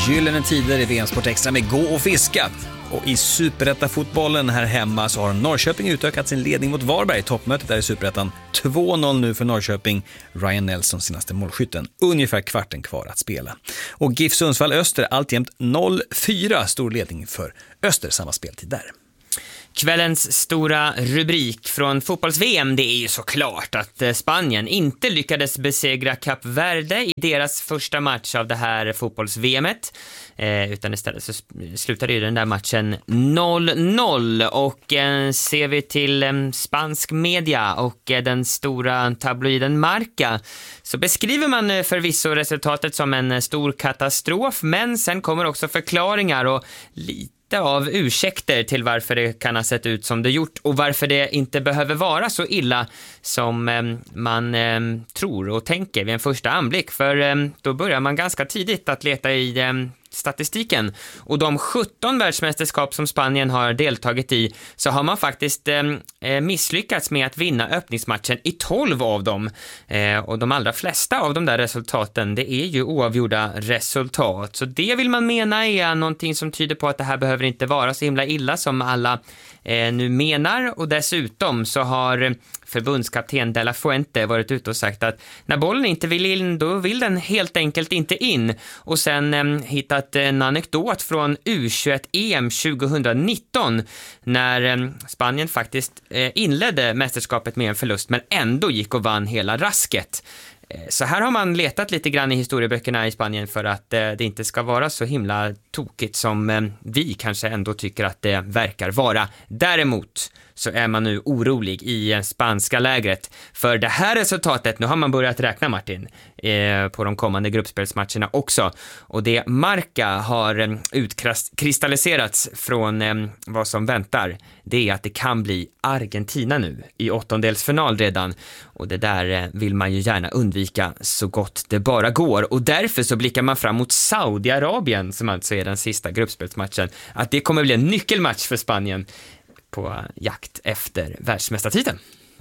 gyllene tider i VM-sport extra med gå och fiska. Och i Superetta-fotbollen här hemma så har Norrköping utökat sin ledning mot Varberg. Toppmötet där i Superettan 2-0 nu för Norrköping. Ryan Nelson senaste målskytten. Ungefär kvarten kvar att spela. Och GIF Sundsvall Öster alltjämt 0-4. Stor ledning för Öster, samma speltid där. Kvällens stora rubrik från fotbolls-VM, det är ju såklart att Spanien inte lyckades besegra Kap Verde i deras första match av det här fotbolls-VMet. Utan istället så slutade ju den där matchen 0-0. Och ser vi till spansk media och den stora tabloiden Marca, så beskriver man förvisso resultatet som en stor katastrof, men sen kommer också förklaringar och lite av ursäkter till varför det kan ha sett ut som det gjort och varför det inte behöver vara så illa som man tror och tänker vid en första anblick. För då börjar man ganska tidigt att leta i statistiken, och de 17 världsmästerskap som Spanien har deltagit i, så har man faktiskt misslyckats med att vinna öppningsmatchen i 12 av dem, och de allra flesta av de där resultaten, det är ju oavgjorda resultat. Så det vill man mena är någonting som tyder på att det här behöver inte vara så himla illa som alla nu menar. Och dessutom så har förbundskapten De La Fuente varit ute och sagt att när bollen inte vill in, då vill den helt enkelt inte in. Och sen hittat en anekdot från U21-EM 2019 när Spanien faktiskt inledde mästerskapet med en förlust men ändå gick och vann hela rasket. Så här har man letat lite grann i historieböckerna i Spanien för att det inte ska vara så himla tokigt som vi kanske ändå tycker att det verkar vara. Däremot så är man nu orolig i spanska lägret för det här resultatet. Nu har man börjat räkna, Martin, på de kommande gruppspelsmatcherna också. Och det Marca har utkristalliserats från vad som väntar, det är att det kan bli Argentina nu i åttondelsfinal redan. Och det där vill man ju gärna undvika så gott det bara går. Och därför så blickar man fram mot Saudiarabien, som alltså är den sista gruppspelsmatchen. Att det kommer bli en nyckelmatch för Spanien på jakt efter världsmästartiteln.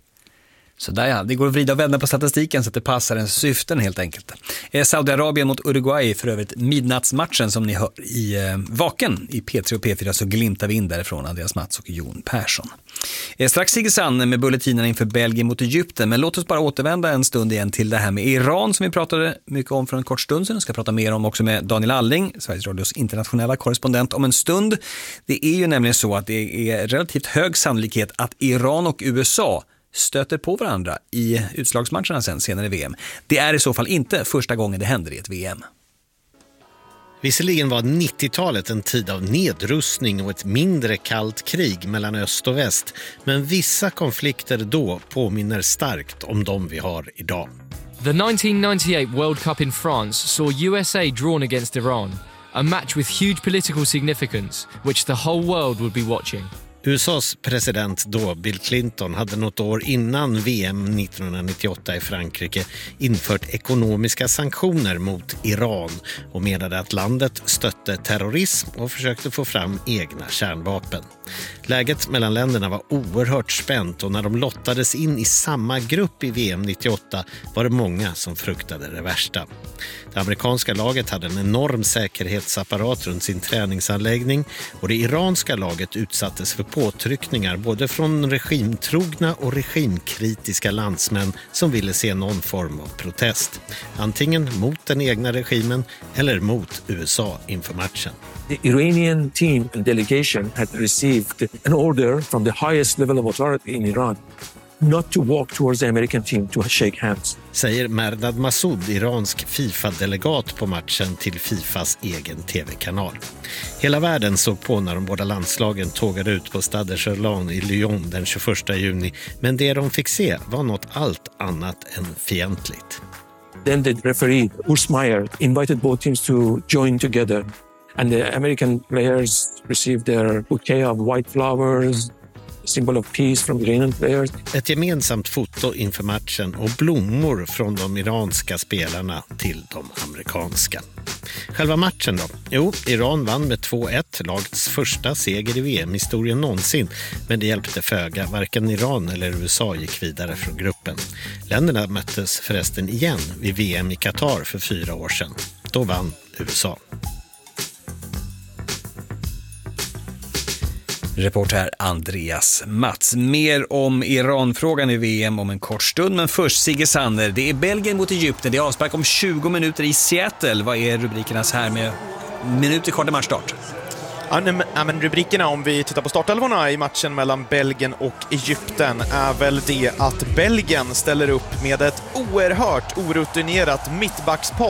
Så där ja, det går att vrida och vända på statistiken så att det passar ens syften helt enkelt. Saudiarabien mot Uruguay för övrigt midnattsmatchen som ni hör i Vaken i P3 och P4, så glimtar vi in därifrån Andreas Mats och Jon Persson. Strax Siggesan med bulletinerna inför Belgien mot Egypten, men låt oss bara återvända en stund igen till det här med Iran som vi pratade mycket om för en kort stund sedan. Jag ska prata mer om också med Daniel Alling, Sveriges Radios internationella korrespondent, om en stund. Det är ju nämligen så att det är relativt hög sannolikhet att Iran och USA stöter på varandra i utslagsmatcherna senare i VM. Det är i så fall inte första gången det händer i ett VM. Visserligen var 90-talet en tid av nedrustning och ett mindre kallt krig mellan öst och väst, men vissa konflikter då påminner starkt om de vi har idag. The 1998 World Cup in France saw USA drawn against Iran, a match with huge political significance, which the whole world would be watching. USAs president då, Bill Clinton, hade något år innan VM 1998 i Frankrike infört ekonomiska sanktioner mot Iran och menade att landet stötte terrorism och försökte få fram egna kärnvapen. Läget mellan länderna var oerhört spänt och när de lottades in i samma grupp i VM 98 var det många som fruktade det värsta. Det amerikanska laget hade en enorm säkerhetsapparat runt sin träningsanläggning och det iranska laget utsattes för påtryckningar både från regimtrogna och regimkritiska landsmän som ville se någon form av protest. Antingen mot den egna regimen eller mot USA inför matchen. The Iranian team and delegation had received an order from the highest level of authority in Iran not to walk towards the American team to shake hands. Säger Merdad Massoud, iransk FIFA-delegat på matchen till FIFAs egen tv-kanal. Hela världen såg på när de båda landslagen tågade ut på Stade Gerland i Lyon den 21 juni, men det de fick se var något allt annat än fientligt. Then the referee, Urs Meier, invited both teams to join together. And the American players received their bouquet of white flowers, symbol of peace from Iranian players. Ett gemensamt foto inför matchen och blommor från de iranska spelarna till de amerikanska. Själva matchen då? Jo, Iran vann med 2-1, lagets första seger i VM-historien någonsin. Men det hjälpte föga, varken Iran eller USA gick vidare från gruppen. Länderna möttes förresten igen vid VM i Qatar för 4 år sedan. Då vann USA. Reporter Andreas Mats. Mer om Iranfrågan i VM om en kort stund, men först Sigge Sander. Det är Belgien mot Egypten, det är avspark om 20 minuter i Seattle. Vad är rubrikernas här med minuter kvar till matchstart? Ja, men rubrikerna om vi tittar på startelvorna i matchen mellan Belgien och Egypten är väl det att Belgien ställer upp med ett oerhört orutinerat mittbackspar